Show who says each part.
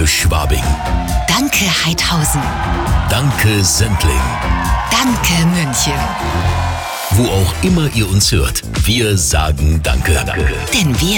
Speaker 1: Danke Schwabing.
Speaker 2: Danke Heidhausen.
Speaker 1: Danke Sendling.
Speaker 2: Danke München.
Speaker 1: Wo auch immer ihr uns hört, wir sagen Danke.
Speaker 2: Denn wir